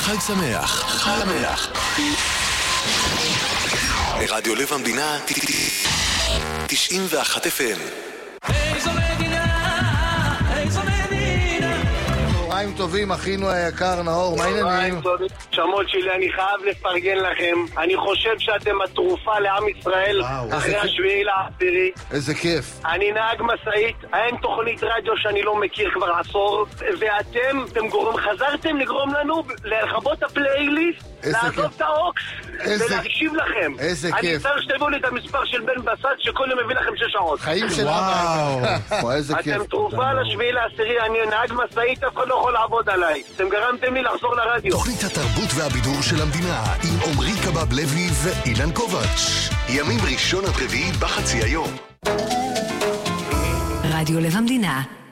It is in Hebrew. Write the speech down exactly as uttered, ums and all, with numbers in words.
חג שמח, חג שמח. רדיו לב המדינה תשעים ואחת אף אם. איזו מדינה, איזו מדינה. צהריים טובים, אחינו היקר נאור, מה העניינים? שמות שלי, אני חייב לפרגן לכם. אני חושב שאתם התרופה לעם ישראל אחרי השביעי לעשירי. איזה כיף. אני נהג מסעית, אין תוכנית רדיו שאני לא מכיר כבר עשור, ואתם, אתם גורם, חזרתם לגרום לנו לכבות הפלייליסט, לעזוב את האוקס ולהקשיב לכם. איזה כיף. אני צריך שתביאו לי את המספר של בן בסט שכל יום מביא לכם שש שעות. חיים שלנו. וואו, איזה כיף. אתם תרופה לשביעי לעשירי, אני נהג מסעית, אף אחד לא יכול לעבוד עליי. אתם גרמתם לי לחזור לרדיו. תוכנית התרבות והבידור של המדינה עם עומרי קבב לוי ואילן קובץ'. ימים ראשון עד רביעי בחצי היום. רדיו לב המדינה